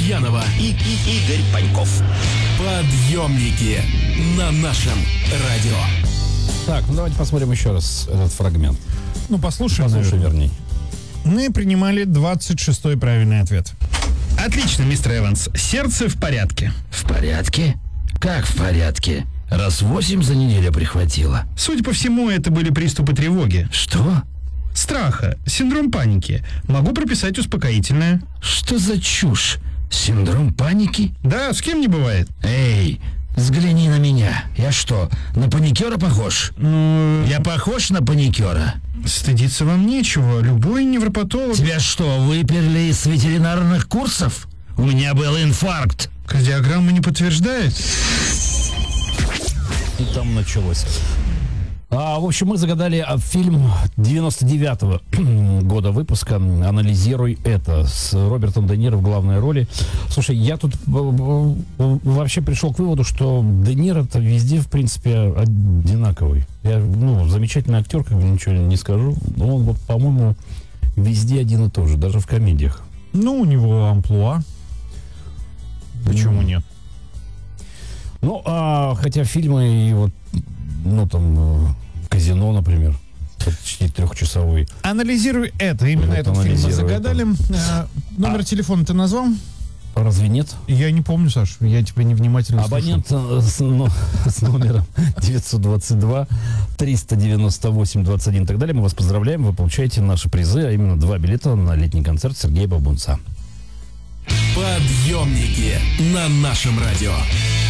Лукьянова и Игорь Паньков. Подъемники на нашем радио. Так, ну давайте посмотрим еще раз этот фрагмент. Ну, послушаем, вернее. Мы принимали 26-й правильный ответ. Отлично, мистер Эванс. Сердце в порядке. В порядке? Как в порядке? Раз 8 за неделю прихватило. Судя по всему, это были приступы тревоги. Что? Страха, синдром паники. Могу прописать успокоительное. Что за чушь? Синдром паники? Да, с кем не бывает. Эй, взгляни на меня. Я что, на паникера похож? Я похож на паникера? Стыдиться вам нечего. Любой невропатолог... Тебя что, выперли из ветеринарных курсов? У меня был инфаркт. Кардиограмма не подтверждает. И там началось. В общем, мы загадали фильм 99-го года выпуска «Анализируй это» с Робертом Де Ниро в главной роли. Слушай, я тут вообще пришел к выводу, что Де Ниро-то везде, в принципе, одинаковый. Я, замечательный актер, как бы ничего не скажу, но он, вот, по-моему, везде один и тот же, даже в комедиях. Ну, у него амплуа. Почему нет? Ну, хотя фильмы и вот, «Казино», например, почти трехчасовой. Анализируй это. Именно Вот этот фильм мы загадали. это. Номер телефона ты назвал? Разве нет? Я не помню, Саш. Я тебя невнимательно Абонент с номером 922-398-21 и так далее. Мы вас поздравляем. Вы получаете наши призы, а именно 2 билета на летний концерт Сергея Бабунца. Подъемники на нашем радио.